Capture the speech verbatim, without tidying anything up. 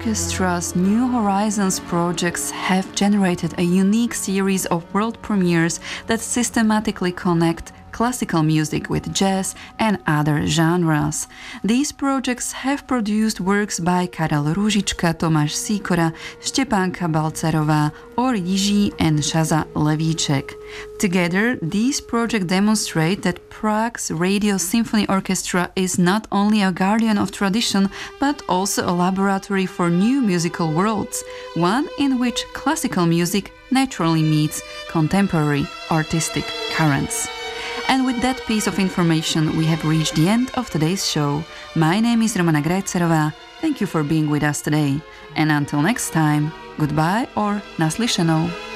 Orchestra's New Horizons projects have generated a unique series of world premieres that systematically connect classical music with jazz and other genres. These projects have produced works by Karel Růžička, Tomáš Sýkora, Štěpánka Balcerová, or Jiří and Shaza Levíček. Together, these projects demonstrate that Prague's Radio Symphony Orchestra is not only a guardian of tradition, but also a laboratory for new musical worlds, one in which classical music naturally meets contemporary artistic currents. And with that piece of information, we have reached the end of today's show. My name is Romana Grajcerová. Thank you for being with us today. And until next time, goodbye or naslyšenou.